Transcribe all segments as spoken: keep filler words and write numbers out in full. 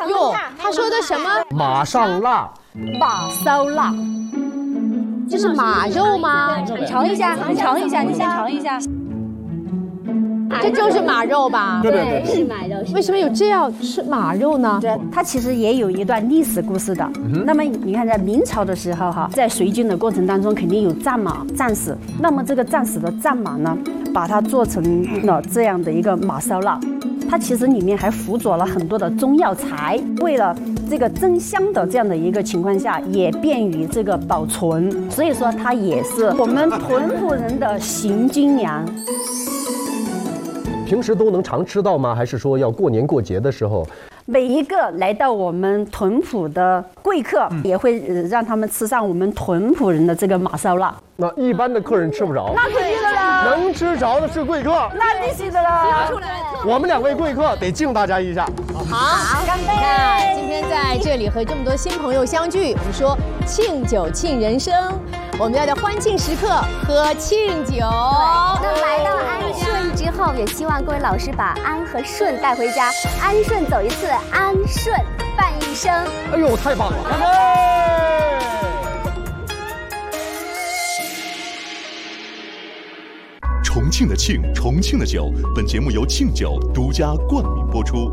哟，他说的什么？ 马上辣， 马烧腊，这是马肉吗？ 你尝一下，你尝一下，你先尝一下。 这就是马肉吧？ 对对对， 是马肉。 为什么有这样吃马肉呢？ 对，它其实也有一段历史故事的。嗯、那么你看，在明朝的时候哈，在随军的过程当中，肯定有战马、战士。那么这个战死的战马呢，把它做成了这样的一个马烧腊。它其实里面还附着了很多的中药材，为了这个增香的这样的一个情况下，也便于这个保存，所以说它也是我们屯埔人的行军粮。 平时都能常吃到吗？还是说要过年过节的时候？ 每一个来到我们屯埔的贵客，嗯、也会让他们吃上我们屯埔人的这个马烧腊。 那一般的客人吃不着， 那肯定的啦， 能吃着的是贵客， 那必须的啦。 我们两位贵客得敬大家一下。 好，干杯！那今天在这里和这么多新朋友相聚，我们说庆酒庆人生，我们要在欢庆时刻喝庆酒。 那来到安顺之后，也希望各位老师把安和顺带回家，安顺走一次，安顺伴一生。 哎呦，太棒了！干杯！ 重庆的庆，重庆的酒。本节目由庆酒独家冠名播出。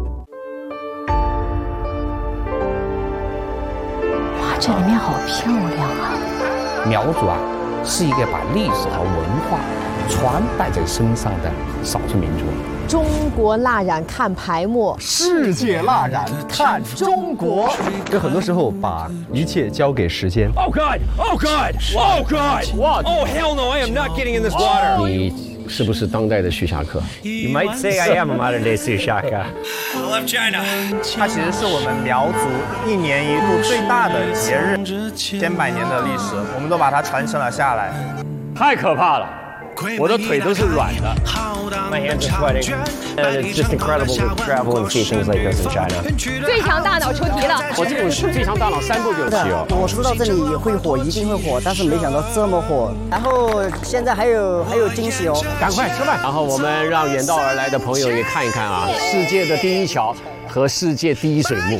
哇，这里面好漂亮啊！ 苗族啊，是一个把历史和文化传带在身上的少数民族。 中国蜡染看排墨， 世界蜡染看中国。这很多时候把一切交给时间。 Oh God! Oh God! Oh God! What? Oh hell no! I am not getting in this water. 你是不是当代的徐霞客 You might say I am a modern day 徐霞客。I love China. 它其实是我们苗族一年一度最大的节日，千百年的历史，我们都把它传承了下来。 太可怕了！我的腿都是软的。My hands are sweating. And it's just incredible to travel and see things like this in China. 最强大脑出题了。 我这种是最强大脑三步就起哦。 我说到这里会火，一定会火，但是没想到这么火。然后现在还有还有惊喜哦， 赶快吃饭。然后我们让远道而来的朋友也看一看啊，世界的第一桥和世界第一水幕。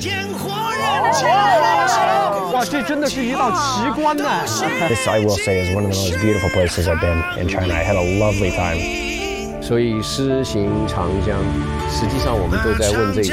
哇，这真的是一道奇观呢。 This I will say is one of the most beautiful places I've been in China. I had a lovely time. 所以诗行长江，实际上我们都在问这个